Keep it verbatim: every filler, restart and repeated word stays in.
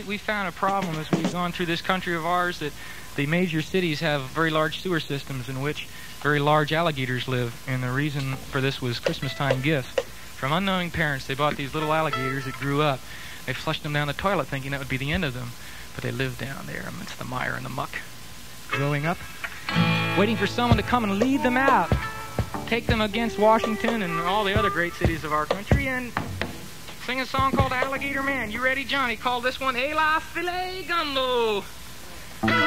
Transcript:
we found a problem as we've gone through this country of ours, that the major cities have very large sewer systems in which very large alligators live, and the reason for this was Christmas time gifts. From unknowing parents, they bought these little alligators that grew up. They flushed them down the toilet thinking that would be the end of them, but they lived down there amidst the mire and the muck, growing up, waiting for someone to come and lead them out, take them against Washington and all the other great cities of our country, and sing a song called Alligator Man. You ready, Johnny? Call this one Ela Filet Gumbo.